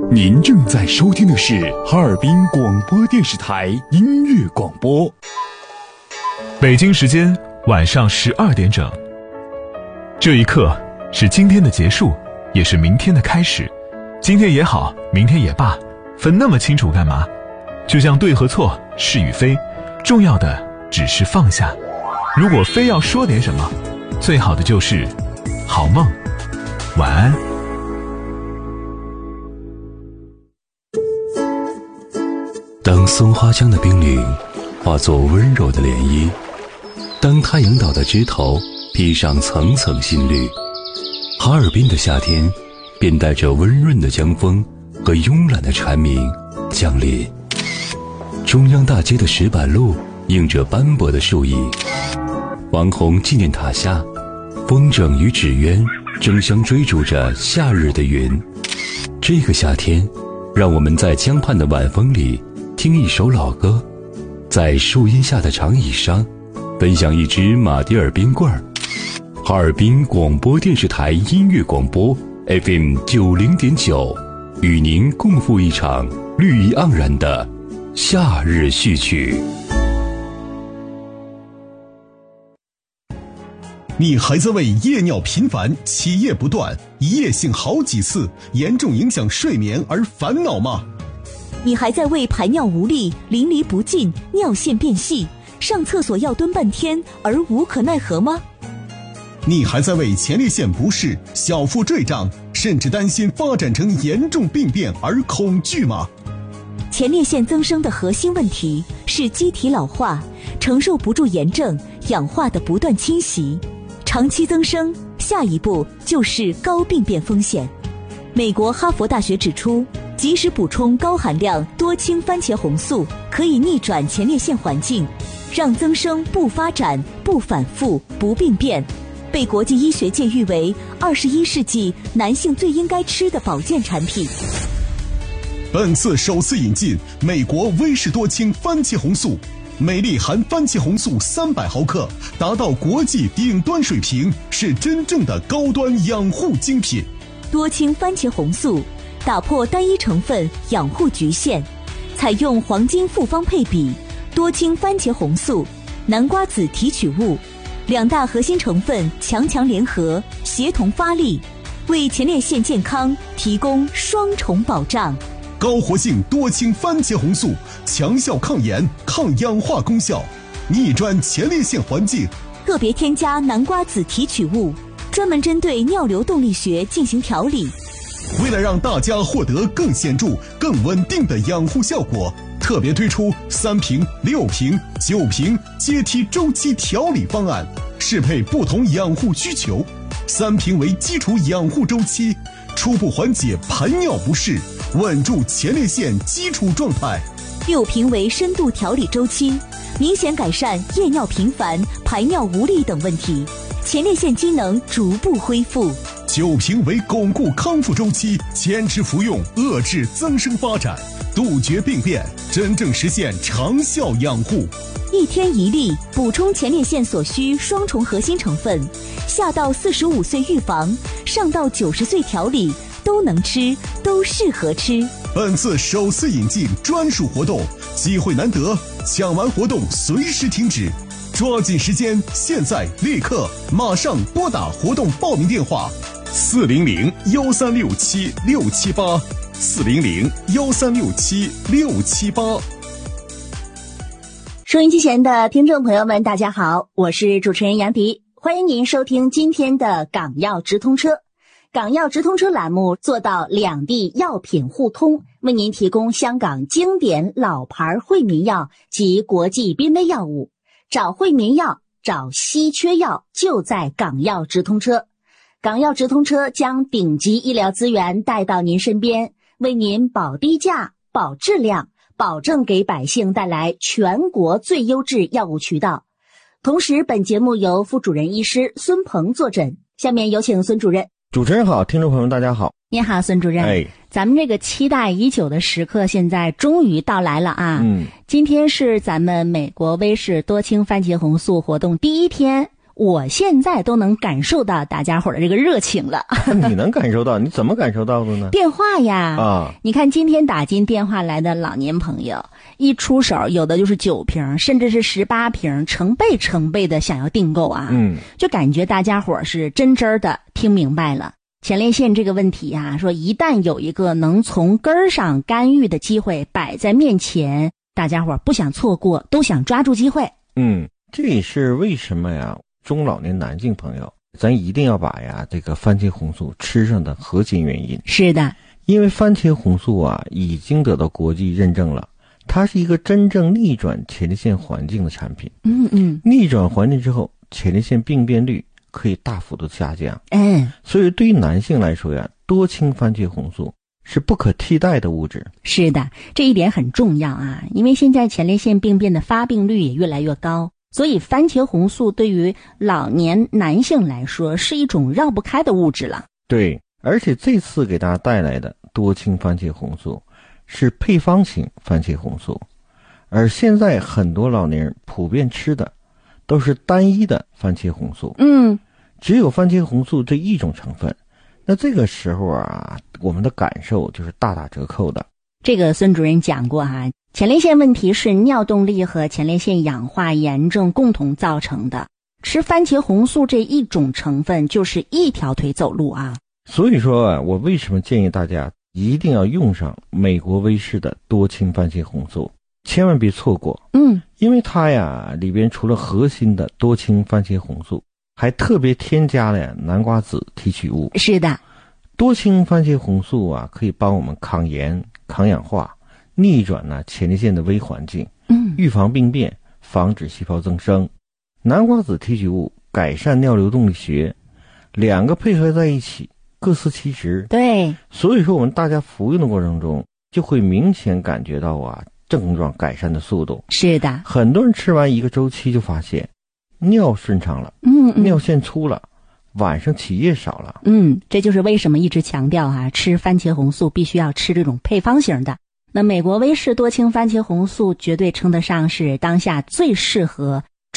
您正在收听的是哈尔滨广播电视台音乐广播。 北京时间晚上12点整。这一刻是今天的结束，也是明天的开始。今天也好，明天也罢，分那么清楚干嘛？就像对和错，是与非，重要的只是放下。如果非要说点什么，最好的就是好梦，晚安。 当松花江的冰凌化作温柔的涟漪，当太阳岛的枝头披上层层新绿，哈尔滨的夏天便带着温润的江风和慵懒的蝉鸣降临。中央大街的石板路映着斑驳的树影，王洪纪念塔下，风筝与纸鸢争相追逐着夏日的云。这个夏天，让我们在江畔的晚风里听一首老歌，在树荫下的长椅上分享一支马迭尔冰棍儿。哈尔滨广播电视台音乐广播 FM90.9， 与您共赴一场绿意盎然的夏日序曲。 你还在为夜尿频繁、起夜不断、一夜性好几次、严重影响睡眠而烦恼吗？ 你还在为排尿无力、淋漓不尽、尿线变细、上厕所要蹲半天而无可奈何吗？ 你还在为前列腺不适、小腹坠胀，甚至担心发展成严重病变而恐惧吗？ 前列腺增生的核心问题是机体老化，承受不住炎症、氧化的不断侵袭，长期增生，下一步就是高病变风险。美国哈佛大学指出，及时补充高含量多氢番茄红素，可以逆转前列腺环境，让增生不发展、不反复、不病变，被国际医学界誉为21世纪男性最应该吃的保健产品。 本次首次引进美国威士多氢番茄红素，每粒含番茄红素300毫克，达到国际顶端水平，是真正的高端养护精品。 多氢番茄红素打破单一成分养护局限，采用黄金复方配比，多氢番茄红素、南瓜籽提取物两大核心成分强联合，协同发力，为前列腺健康提供双重保障。 高活性多氢番茄红素，强效抗炎、抗氧化功效，逆转前列腺环境。 特别添加南瓜籽提取物，专门针对尿流动力学进行调理。 为了让大家获得更显著、更稳定的养护效果，特别推出3瓶、6瓶、9瓶阶梯周期调理方案，适配不同养护需求。3瓶为基础养护周期，初步缓解排尿不适，稳住前列腺基础状态。 6瓶为深度调理周期，明显改善夜尿频繁、排尿无力等问题，前列腺机能逐步恢复。 9瓶为巩固康复周期，坚持服用，遏制增生发展，杜绝病变，真正实现长效养护。 1天1粒，补充前列腺所需双重核心成分，下到45岁预防，上到90岁调理，都能吃，都适合吃。 本次首次引进专属活动，机会难得，抢完活动随时停止，抓紧时间，现在立刻马上拨打活动报名电话400-1367-678 400-1367-678。 收音机前的听众朋友们，大家好，我是主持人杨迪，欢迎您收听今天的港药直通车。港药直通车栏目做到两地药品互通，为您提供香港经典老牌惠民药及国际濒危药物。找惠民药，找稀缺药，就在港药直通车。港药直通车将顶级医疗资源带到您身边，为您保低价、保质量，保证给百姓带来全国最优质药物渠道。同时，本节目由副主任医师孙鹏坐诊。下面有请孙主任。 主持人好，听众朋友们大家好。 你好，孙主任。咱们这个期待已久的时刻现在终于到来了啊。今天是咱们美国威士多氢番茄红素活动第1天， 我现在都能感受到大家伙的这个热情了。 你能感受到？你怎么感受到的呢？ 电话呀，你看今天打进电话来的老年朋友，一出手有的就是9瓶，甚至是18瓶，成倍的想要订购啊。就感觉大家伙是真的听明白了前列腺这个问题啊，说一旦有一个能从根儿上干预的机会摆在面前，大家伙不想错过，都想抓住机会。 这也是为什么呀，中老年男性朋友咱一定要把这个番茄红素吃上的核心原因。 是的， 因为番茄红素啊已经得到国际认证了，它是一个真正逆转前列腺环境的产品。逆转环境之后，前列腺病变率可以大幅度下降。所以对于男性来说呀，多氢番茄红素是不可替代的物质。 是的，这一点很重要啊，因为现在前列腺病变的发病率也越来越高，所以番茄红素对于老年男性来说是一种绕不开的物质了。 对，而且这次给大家带来的多氢番茄红素是配方型番茄红素，而现在很多老年人普遍吃的都是单一的番茄红素。只有番茄红素这一种成分，那这个时候啊，我们的感受就是大打折扣的。 这个孙主任讲过哈，前列腺问题是尿动力和前列腺氧化炎症共同造成的，吃番茄红素这一种成分就是一条腿走路啊。 所以说啊，我为什么建议大家一定要用上美国威士的多氢番茄红素，千万别错过。因为它呀里边除了核心的多氢番茄红素，还特别添加了南瓜子提取物。 是的， 多氢番茄红素啊可以帮我们抗炎、抗氧化，逆转前列腺的微环境，预防病变，防止细胞增生。南瓜子提取物改善尿流动力学，两个配合在一起，各司其职。 对， 所以说我们大家服用的过程中，就会明显感觉到症状改善的速度。 是的， 很多人吃完一个周期就发现尿顺畅了，尿线粗了，晚上起夜少了。 这就是为什么一直强调吃番茄红素必须要吃这种配方型的。那美国威士多氢番茄红素绝对称得上是当下最适合